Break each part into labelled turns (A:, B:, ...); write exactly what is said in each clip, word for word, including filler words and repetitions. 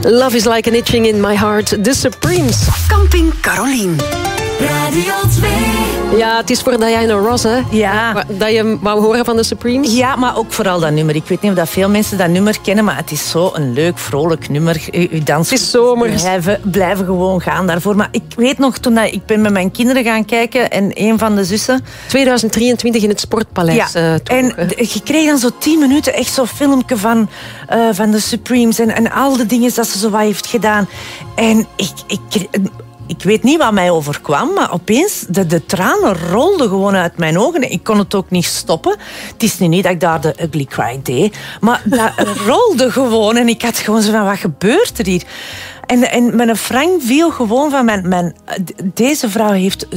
A: Love is like an itching in my heart. The Supremes.
B: Camping Carolien. Radio twee.
A: Ja, het is voor Diana Ross, hè?
C: Ja.
A: Dat je wou horen van de Supremes?
C: Ja, maar ook vooral dat nummer. Ik weet niet of dat veel mensen dat nummer kennen, maar het is zo een leuk, vrolijk nummer. Uw dans.
A: Het is zomer.
C: Blijven, blijven gewoon gaan daarvoor. Maar ik weet nog, toen dat, ik ben met mijn kinderen gaan kijken en een van de zussen...
A: tweeduizend drieëntwintig in het Sportpaleis.
C: Ja,
A: uh, toch,
C: en
A: hè?
C: je kreeg dan zo tien minuten echt zo'n filmpje van, uh, van de Supremes en, en al de dingen dat ze zo wat heeft gedaan. En ik... ik Ik weet niet wat mij overkwam, maar opeens de, de tranen rolden gewoon uit mijn ogen. Ik kon het ook niet stoppen. Het is nu niet dat ik daar de ugly cry deed, maar dat rolde gewoon. En ik had gewoon zo van, wat gebeurt er hier? En, en mijn Frank viel gewoon van, mijn, mijn, deze vrouw heeft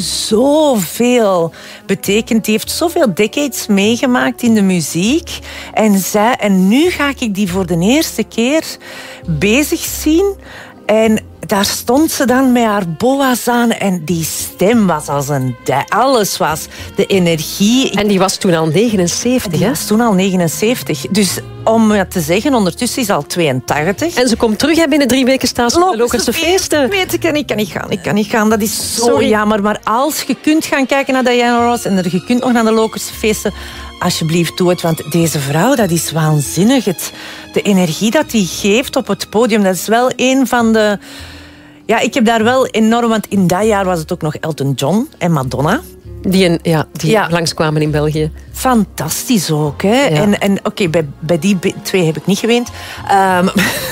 C: zoveel betekend. Die heeft zoveel decades meegemaakt in de muziek. En, zij, en nu ga ik die voor de eerste keer bezig zien. En daar stond ze dan met haar boa's aan en die stem was als een... Alles was. De energie.
A: En die was toen al negenenzeventig,
C: Die
A: hè?
C: was toen al negenenzeventig. Dus om het te zeggen, ondertussen is ze al tweeëntachtig.
A: En ze komt terug, hè, binnen drie weken staan ze op de Lokerse feesten.
C: Weet ik, en ik kan niet gaan. Ik kan niet gaan. Dat is zo
A: Sorry.
C: jammer. Maar als je kunt gaan kijken naar Diana Ross en je kunt nog naar de Lokerse feesten, alsjeblieft doe het. Want deze vrouw, dat is waanzinnig. Het, de energie dat die geeft op het podium, dat is wel een van de... Ja, ik heb daar wel enorm... Want in dat jaar was het ook nog Elton John en Madonna.
A: Die, een, ja, die
C: Ja.
A: langskwamen in België.
C: Fantastisch ook, hè.
A: Ja.
C: En, en oké, okay, bij, bij die be- twee heb ik niet geweend. Um,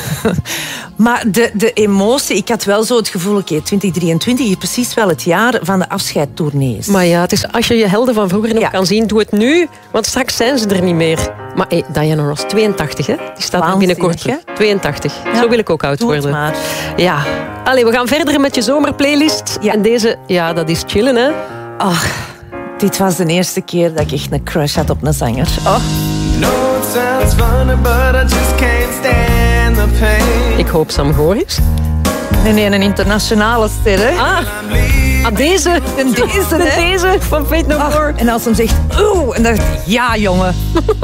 C: maar de, de emotie... Ik had wel zo het gevoel, oké, okay, twintig drieëntwintig is precies wel het jaar van de afscheidtournees.
A: Maar ja, het is, als je je helden van vroeger nog
C: Ja.
A: kan zien, doe het nu. Want straks zijn ze er niet meer. Maar hey, Diana Ross, tweeëntachtig, hè? Die staat er
C: Waanzinnig,
A: binnenkort terug.
C: hè?
A: tweeëntachtig.
C: Ja.
A: Zo wil ik ook oud
C: Doe het
A: worden.
C: maar.
A: Ja. Allee, we gaan verder met je zomerplaylist.
C: Ja.
A: En deze, ja, dat is chillen, hè?
C: Ach, dit was de eerste keer dat ik echt een crush had op een zanger. Oh.
D: No, it sounds funny, but I just can't stand the pain.
A: Ik hoop Sam Goris.
C: Nee, nee, een internationale ster, hè.
A: Ah, ah deze.
C: En deze, hè.
A: Deze van Fate No
C: Ach,
A: More.
C: en als hem zegt, oeh, en dan dacht ik, ja, jongen.